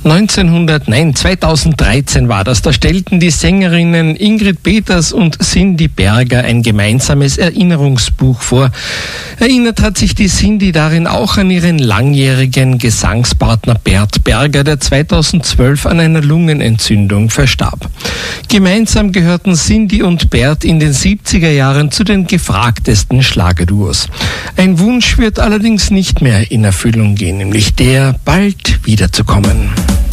2013 war das. Da stellten die Sängerinnen Ingrid Peters und Cindy Berger ein gemeinsames Erinnerungsbuch vor. Erinnert hat sich die Cindy darin auch an ihren langjährigen Gesangspartner Bert Berger, der 2012 an einer Lungenentzündung verstarb. Gemeinsam gehörten Cindy und Bert in den 70er Jahren zu den gefragtesten Schlagerduos. Ein Wunsch wird allerdings nicht mehr in Erfüllung gehen, nämlich der, bald wiederzukommen.